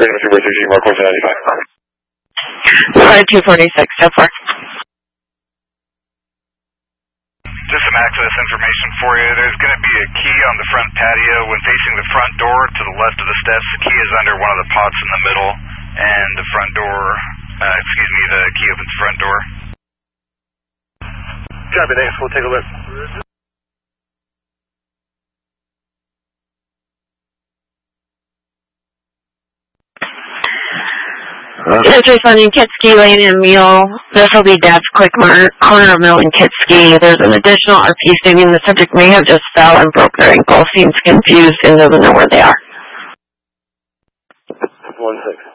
Green Freeway 60, Mark 495. 5246, so far. Just some access information for you. There's going to be a key on the front patio. When facing the front door to the left of the steps, the key is under one of the pots in the middle, and the front door, the key opens the front door. Copy, thanks. We'll take a look. It's responding Kitski Lane and Mule. This will be Dad's Quick Mart, corner of Mill and Kitski. There's an additional RP stating the subject may have just fell and broke their ankle. Seems confused and doesn't know where they are. 1-6.